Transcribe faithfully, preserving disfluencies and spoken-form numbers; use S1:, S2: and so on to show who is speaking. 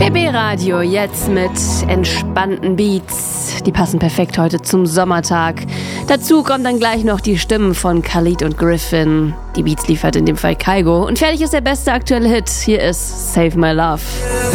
S1: B B Radio jetzt mit entspannten Beats. Die passen perfekt heute zum Sommertag. Dazu kommen dann gleich noch die Stimmen von Khalid und Griffin. Die Beats liefert in dem Fall Kygo. Und fertig ist der beste aktuelle Hit. Hier ist Save My Love.